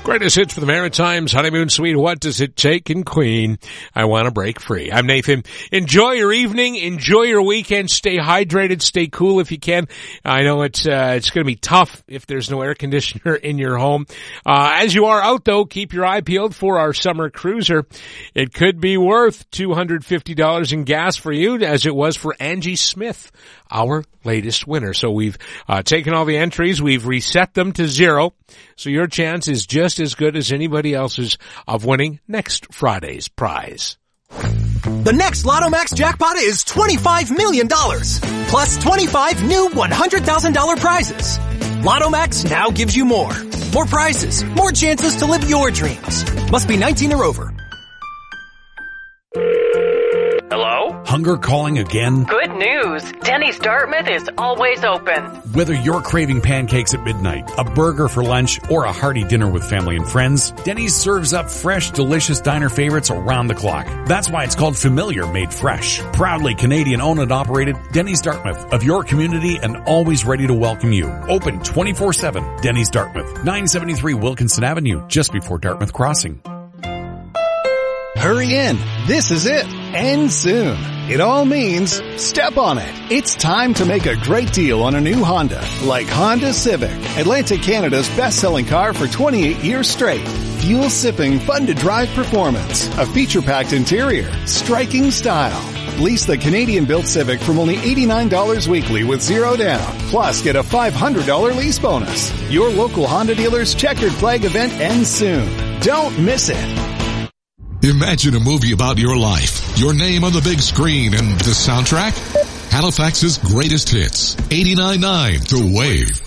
Greatest hits for the Maritimes, Honeymoon Suite, What Does It Take, and Queen, I Want to Break Free. I'm Nathan. Enjoy your evening. Enjoy your weekend. Stay hydrated. Stay cool if you can. I know it's going to be tough if there's no air conditioner in your home. As you are out, though, keep your eye peeled for our summer cruiser. It could be worth $250 in gas for you, as it was for Angie Smith, our latest winner. So we've taken all the entries. We've reset them to 0. So your chance is just as good as anybody else's of winning next Friday's prize. The next Lotto Max jackpot is $25 million, plus 25 new $100,000 prizes. Lotto Max now gives you more. More prizes, more chances to live your dreams. Must be 19 or over. Hello? Hunger calling again? Good news. Denny's Dartmouth is always open. Whether you're craving pancakes at midnight, a burger for lunch, or a hearty dinner with family and friends, Denny's serves up fresh, delicious diner favorites around the clock. That's why it's called Familiar Made Fresh. Proudly Canadian owned and operated, Denny's Dartmouth, of your community and always ready to welcome you. Open 24/7. Denny's Dartmouth, 973 Wilkinson Avenue, just before Dartmouth Crossing. Hurry in. This is it. End soon. It all means step on it. It's time to make a great deal on a new Honda, like Honda Civic, Atlantic Canada's best-selling car for 28 years straight. Fuel-sipping, fun-to-drive performance, a feature-packed interior, striking style. Lease the Canadian-built Civic from only $89 weekly with 0 down. Plus, get a $500 lease bonus. Your local Honda dealer's checkered flag event ends soon. Don't miss it. Imagine a movie about your life, your name on the big screen, and the soundtrack? Halifax's greatest hits, 89.9 The Wave.